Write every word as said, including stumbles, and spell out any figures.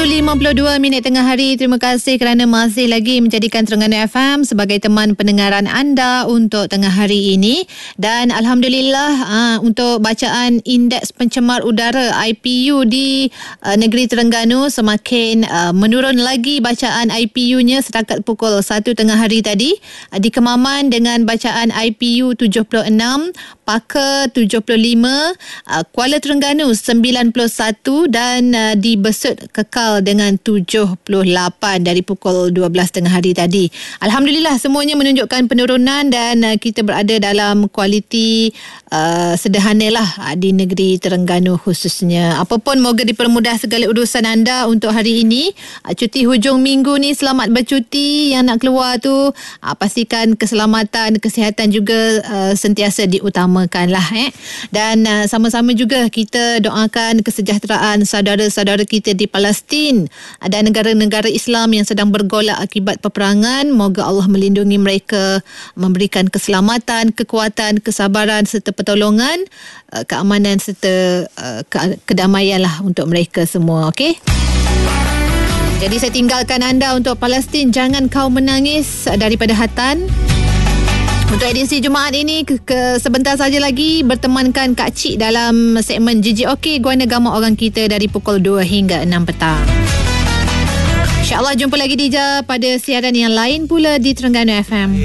lima puluh dua minit tengah hari. Terima kasih kerana masih lagi menjadikan Terengganu F M sebagai teman pendengaran anda untuk tengah hari ini. Dan Alhamdulillah uh, untuk bacaan Indeks Pencemar Udara I P U di uh, negeri Terengganu semakin uh, menurun lagi bacaan I P U-nya setakat pukul satu tengah hari tadi. Uh, di Kemaman dengan bacaan I P U tujuh puluh enam, Paka tujuh puluh lima, uh, Kuala Terengganu sembilan puluh satu dan uh, di Besut kekal dengan tujuh puluh lapan dari pukul dua belas tengah hari tadi. Alhamdulillah semuanya menunjukkan penurunan dan uh, kita berada dalam kualiti uh, sederhana lah uh, di negeri Terengganu khususnya. Apapun moga dipermudah segala urusan anda untuk hari ini. Uh, cuti hujung minggu ni selamat bercuti. Yang nak keluar tu uh, pastikan keselamatan, kesihatan juga uh, sentiasa diutamakan lah eh. Dan uh, sama-sama juga kita doakan kesejahteraan saudara-saudara kita di Palestin dan negara-negara Islam yang sedang bergolak akibat peperangan. Moga Allah melindungi mereka, memberikan keselamatan, kekuatan, kesabaran serta pertolongan, keamanan serta kedamaian lah untuk mereka semua. Okey. Jadi saya tinggalkan anda untuk Palestin. Jangan kau menangis daripada Hatan. Untuk edisi Jumaat ini ke, ke sebentar saja lagi bertemankan Kak Cik dalam segmen J J Okey Guana Gama Orang Kita dari pukul dua hingga enam petang. InsyaAllah jumpa lagi Dija pada siaran yang lain pula di Terengganu F M.